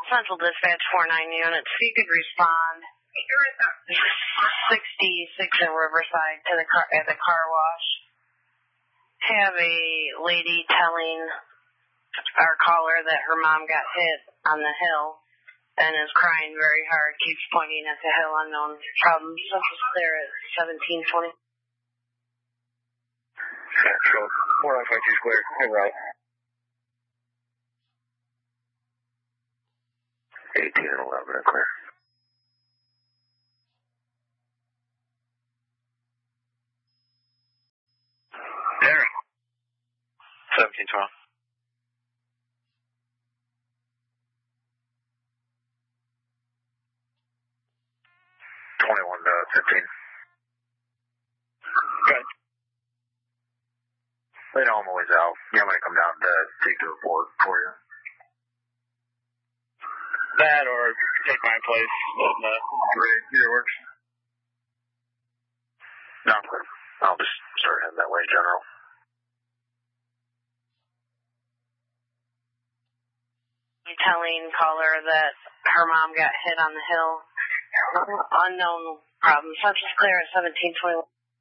Central Dispatch 49 units. If you could respond. 66 in Riverside to at the car wash. Have a lady telling our caller that her mom got hit on the hill and is crying very hard, keeps pointing at the hill, unknown problems. Central's clear at 1720. Central, 492 square, hey, right. 18 and 11 are clear. Darren. 1712. 21 to 15. Good. They know I'm always out. You want me to come down to take the report for you? That or take my place in the either works. No, I'm clear. I'll just start heading that way, General. You telling caller that her mom got hit on the hill. Unknown problem. Central's clear at 1721.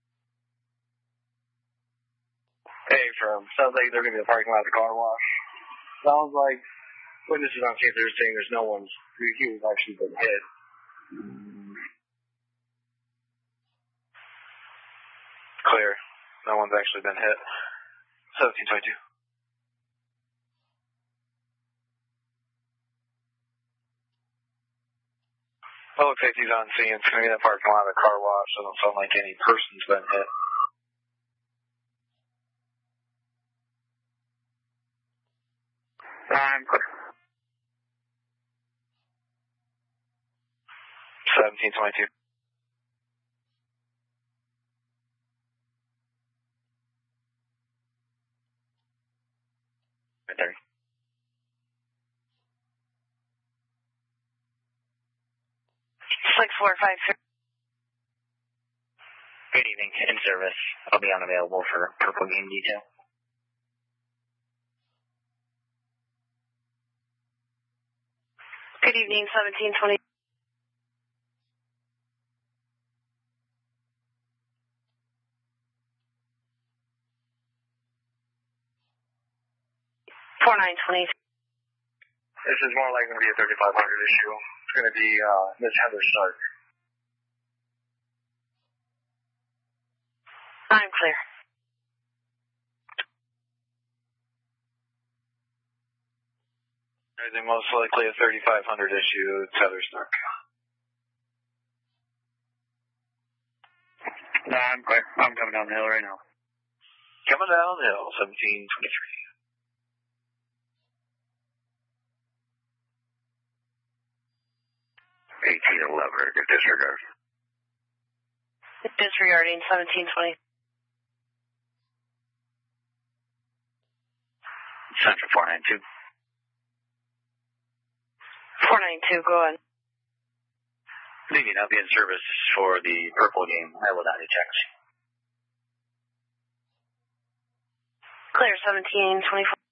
Hey, sounds like they're going to be in the parking lot of the car wash. Sounds like witnesses on scene, they're saying there's no one's who's actually been hit. Clear. No one's actually been hit. 1722. Public safety's on scene. It's going to be in the parking lot of the car wash. Doesn't sound like any person's been hit. I'm clear. 1722. Right there. 6453. Good evening, in service. I'll be unavailable for purple game detail. Good evening, 1720. $4920. This is more likely going to be a 3500 issue. It's going to be Miss Heather Stark. I'm clear. There's most likely a 3500 issue. It's Heather Stark. No, I'm clear. I'm coming down the hill right now. Coming down the hill, 1723. 18 and 11 are good disregard. Disregarding 1720. Central 492. 492, go ahead. Good evening, I'll be in service for the purple game. I will not checks. Clear 1724.